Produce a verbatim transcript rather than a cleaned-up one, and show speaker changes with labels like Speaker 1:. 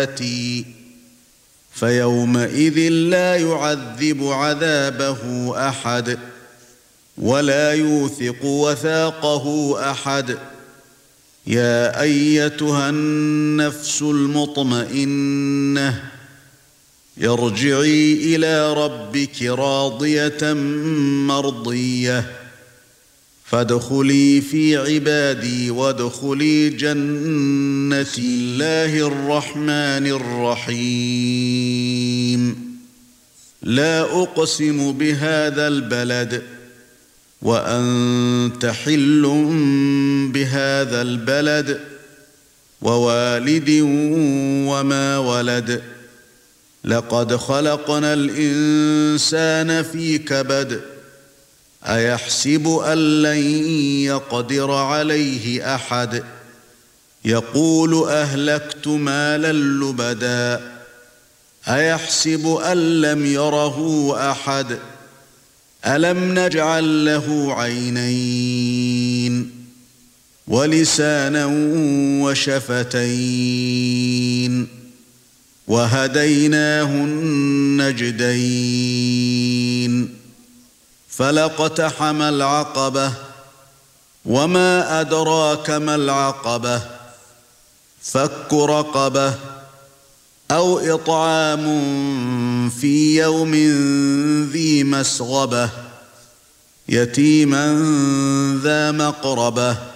Speaker 1: فيومئذ لا يعذب عذابه أحد ولا يوثق وثاقه أحد. يا أيتها النفس المطمئنة ارجعي إلى ربك راضية مرضية فادخلي في عبادي وادخلي جنتي. الله الرحمن الرحيم. لا أقسم بهذا البلد وأنت حل بهذا البلد ووالد وما ولد. لقد خلقنا الإنسان في كبد أيحسب أن لن يقدر عليه أحد يقول أهلكت مالا لبدا أيحسب أن لم يره أحد ألم نجعل له عينين ولسانا وشفتين وهديناه النجدين. فلاقتحم العقبة وما أدراك ما العقبة فك رقبة أو إطعام في يوم ذي مسغبة يتيما ذا مقربة